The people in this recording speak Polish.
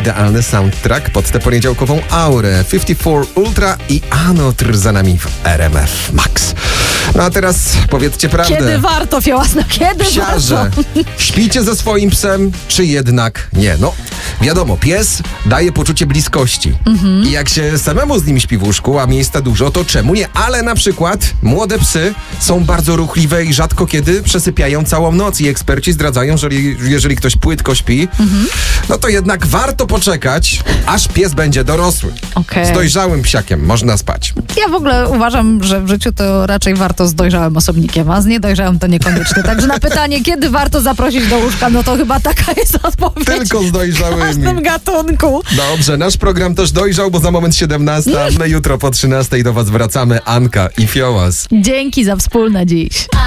idealny soundtrack pod tę poniedziałkową aurę. 54 Ultra i Anotr za nami w RMF Max. No a teraz powiedzcie prawdę. Kiedy warto, Fiołasno, kiedy Psiarze, warto? śpicie ze swoim psem, czy jednak nie? No, wiadomo, pies daje poczucie bliskości. I jak się samemu z nim śpi w łóżku, a miejsca dużo, to czemu nie? Ale na przykład młode psy są bardzo ruchliwe i rzadko kiedy przesypiają całą noc i eksperci zdradzają, że jeżeli ktoś płytko śpi, no to jednak warto poczekać, aż pies będzie dorosły. Okej. Z dojrzałym psiakiem można spać. Ja w ogóle uważam, że w życiu to raczej warto z dojrzałym osobnikiem, a z niedojrzałym to niekoniecznie. Także na pytanie, kiedy warto zaprosić do łóżka, no to chyba taka jest odpowiedź. Tylko z W dojrzałymi. każdym gatunku. Dobrze, nasz program też dojrzał, bo za moment 17, my jutro po 13 do was wracamy. Anka i Fiołas. Dzięki za wspólne dziś.